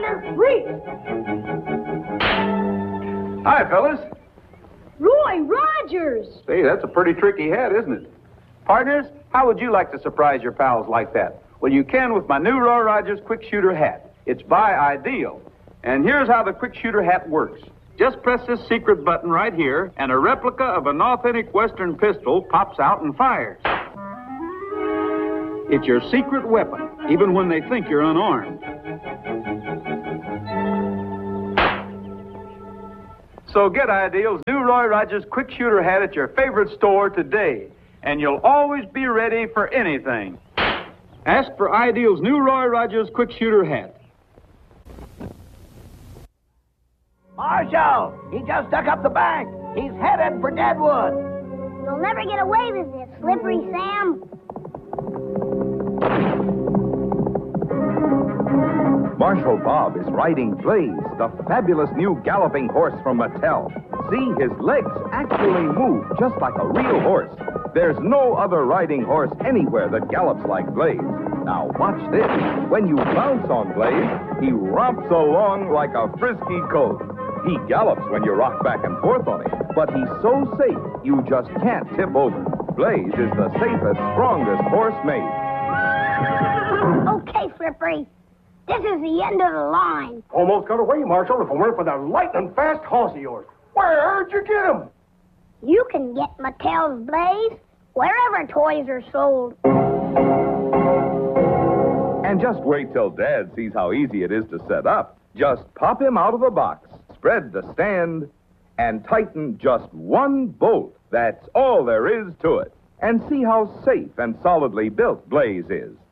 partner. Reach! Hi, fellas. Roy Rogers! Say, that's a pretty tricky hat, isn't it? Partners, how would you like to surprise your pals like that? Well, you can with my new Roy Rogers Quick Shooter hat. It's by Ideal. And here's how the Quick Shooter hat works. Just press this secret button right here, and a replica of an authentic Western pistol pops out and fires. It's your secret weapon, even when they think you're unarmed. So get Ideal's new Roy Rogers Quick Shooter hat at your favorite store today, and you'll always be ready for anything. Ask for Ideal's new Roy Rogers Quick Shooter hat. Marshal, he just dug up the bank. He's headed for Deadwood. You'll never get away with this, Slippery Sam. Marshal Bob is riding Blaze, the fabulous new galloping horse from Mattel. See, his legs actually move just like a real horse. There's no other riding horse anywhere that gallops like Blaze. Now watch this. When you bounce on Blaze, he romps along like a frisky colt. He gallops when you rock back and forth on him, but he's so safe you just can't tip over. Blaze is the safest, strongest horse made. Okay, Slippery. This is the end of the line. Almost got away, Marshal, if it weren't for that lightning fast horse of yours. Where'd you get him? You can get Mattel's Blaze wherever toys are sold. And just wait till Dad sees how easy it is to set up. Just pop him out of the box, spread the stand, and tighten just one bolt. That's all there is to it. And see how safe and solidly built Blaze is.